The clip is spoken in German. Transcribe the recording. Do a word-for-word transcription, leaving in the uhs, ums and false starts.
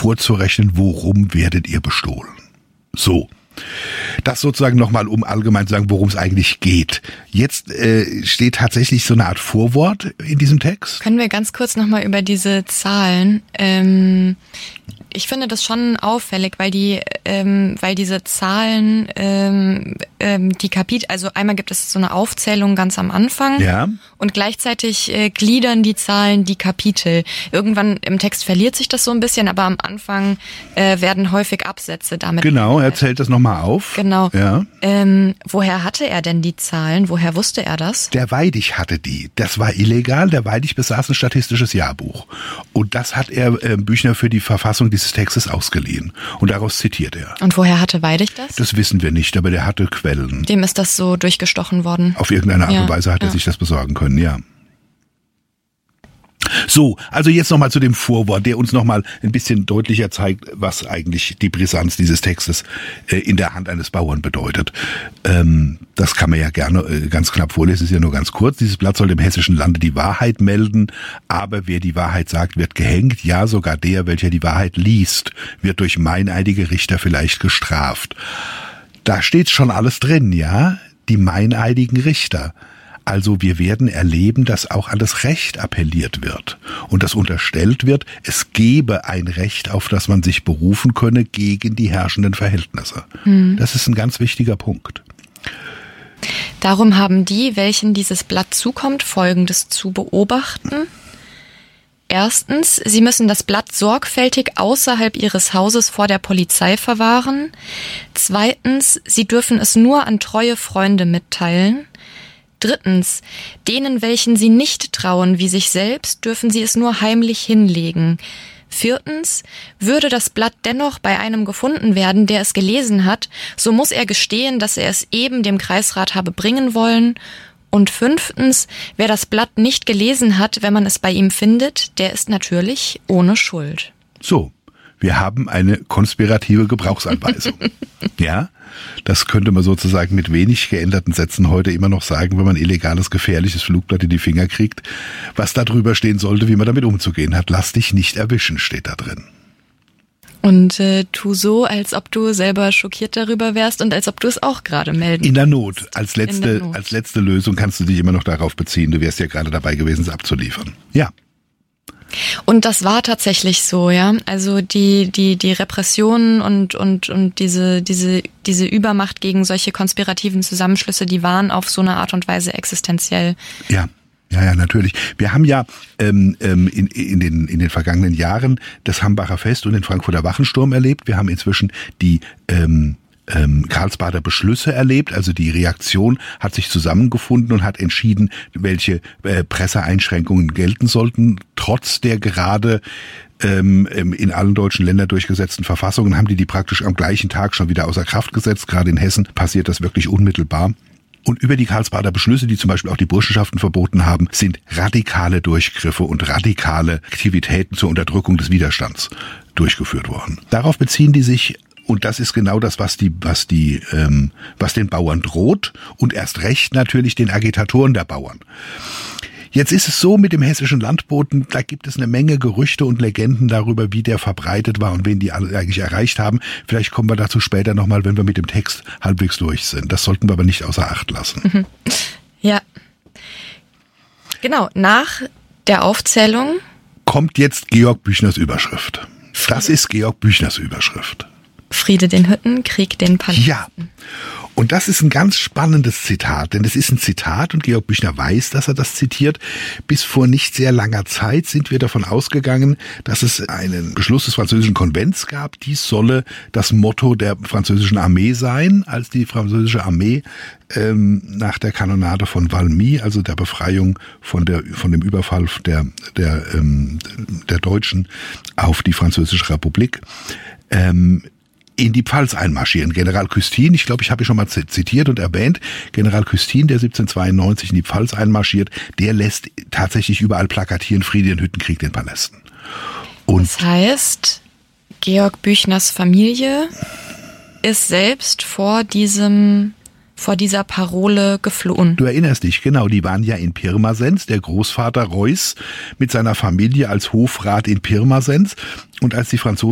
vorzurechnen, worum werdet ihr bestohlen. So. Das sozusagen nochmal, um allgemein zu sagen, worum es eigentlich geht. Jetzt äh, steht tatsächlich so eine Art Vorwort in diesem Text. Können wir ganz kurz nochmal über diese Zahlen, ähm, ich finde das schon auffällig, weil die, ähm, weil diese Zahlen, ähm, ähm, die Kapitel, also einmal gibt es so eine Aufzählung ganz am Anfang, ja, und gleichzeitig äh, gliedern die Zahlen die Kapitel. Irgendwann im Text verliert sich das so ein bisschen, aber am Anfang äh, werden häufig Absätze damit. Genau, er zählt das nochmal auf. Genau. Ja. Ähm, woher hatte er denn die Zahlen? Woher wusste er das? Der Weidig hatte die. Das war illegal. Der Weidig besaß ein statistisches Jahrbuch. Und das hat er äh, Büchner für die Verfassung dieses Textes ausgeliehen. Und daraus zitiert er. Und woher hatte Weidig das? Das wissen wir nicht, aber der hatte Quellen. Dem ist das so durchgestochen worden. Auf irgendeine Art ja, und Weise hat er ja. sich das besorgen können, ja. So, also jetzt nochmal zu dem Vorwort, der uns nochmal ein bisschen deutlicher zeigt, was eigentlich die Brisanz dieses Textes äh, in der Hand eines Bauern bedeutet. Ähm, das kann man ja gerne äh, ganz knapp vorlesen, ist ja nur ganz kurz. Dieses Blatt soll dem hessischen Lande die Wahrheit melden, aber wer die Wahrheit sagt, wird gehängt. Ja, sogar der, welcher die Wahrheit liest, wird durch meineidige Richter vielleicht gestraft. Da steht schon alles drin, ja? Die meineidigen Richter. Also wir werden erleben, dass auch an das Recht appelliert wird und dass unterstellt wird, es gebe ein Recht, auf das man sich berufen könne gegen die herrschenden Verhältnisse. Hm. Das ist ein ganz wichtiger Punkt. Darum haben die, welchen dieses Blatt zukommt, Folgendes zu beobachten. Erstens, sie müssen das Blatt sorgfältig außerhalb ihres Hauses vor der Polizei verwahren. Zweitens, sie dürfen es nur an treue Freunde mitteilen. Drittens, denen, welchen sie nicht trauen wie sich selbst, dürfen sie es nur heimlich hinlegen. Viertens, würde das Blatt dennoch bei einem gefunden werden, der es gelesen hat, so muss er gestehen, dass er es eben dem Kreisrat habe bringen wollen. Und fünftens, wer das Blatt nicht gelesen hat, wenn man es bei ihm findet, der ist natürlich ohne Schuld. So, wir haben eine konspirative Gebrauchsanweisung. Ja, das könnte man sozusagen mit wenig geänderten Sätzen heute immer noch sagen, wenn man illegales, gefährliches Flugblatt in die Finger kriegt. Was da drüber stehen sollte, wie man damit umzugehen hat. Lass dich nicht erwischen, steht da drin. Und äh, tu so, als ob du selber schockiert darüber wärst und als ob du es auch gerade melden In der Not. Als letzte, Not. als letzte Lösung kannst du dich immer noch darauf beziehen. Du wärst ja gerade dabei gewesen, es abzuliefern. Ja. Und das war tatsächlich so, ja. Also die die die Repressionen und und und diese diese diese Übermacht gegen solche konspirativen Zusammenschlüsse, die waren auf so eine Art und Weise existenziell. Ja. Ja, ja, natürlich. Wir haben ja ähm, ähm, in, in, den, in den vergangenen Jahren das Hambacher Fest und den Frankfurter Wachensturm erlebt. Wir haben inzwischen die ähm, ähm, Karlsbader Beschlüsse erlebt. Also die Reaktion hat sich zusammengefunden und hat entschieden, welche äh, Presseeinschränkungen gelten sollten. Trotz der gerade ähm, in allen deutschen Ländern durchgesetzten Verfassungen haben die die praktisch am gleichen Tag schon wieder außer Kraft gesetzt. Gerade in Hessen passiert das wirklich unmittelbar. Und über die Karlsbader Beschlüsse, die zum Beispiel auch die Burschenschaften verboten haben, sind radikale Durchgriffe und radikale Aktivitäten zur Unterdrückung des Widerstands durchgeführt worden. Darauf beziehen die sich, und das ist genau das, was die, was die, ähm, was den Bauern droht und erst recht natürlich den Agitatoren der Bauern. Jetzt ist es so mit dem hessischen Landboten, da gibt es eine Menge Gerüchte und Legenden darüber, wie der verbreitet war und wen die alle eigentlich erreicht haben. Vielleicht kommen wir dazu später nochmal, wenn wir mit dem Text halbwegs durch sind. Das sollten wir aber nicht außer Acht lassen. Mhm. Ja. Genau, nach der Aufzählung kommt jetzt Georg Büchners Überschrift. Das ist Georg Büchners Überschrift. Friede den Hütten, Krieg den Palästen. Ja. Und das ist ein ganz spannendes Zitat, denn es ist ein Zitat und Georg Büchner weiß, dass er das zitiert. Bis vor nicht sehr langer Zeit sind wir davon ausgegangen, dass es einen Beschluss des französischen Konvents gab. Dies solle das Motto der französischen Armee sein, als die französische Armee ähm, nach der Kanonade von Valmy, also der Befreiung von der von dem Überfall der der ähm, der Deutschen auf die Französische Republik, ähm, in die Pfalz einmarschieren. General Custine, ich glaube, ich habe ihn schon mal zitiert und erwähnt, General Custine, der siebzehnhundertzweiundneunzig in die Pfalz einmarschiert, der lässt tatsächlich überall plakatieren, Friede in Hütten, Krieg den Palästen. Und das heißt, Georg Büchners Familie ist selbst vor diesem vor dieser Parole geflohen. Du erinnerst dich, genau, die waren ja in Pirmasens, der Großvater Reuß mit seiner Familie als Hofrat in Pirmasens, und als die Franzosen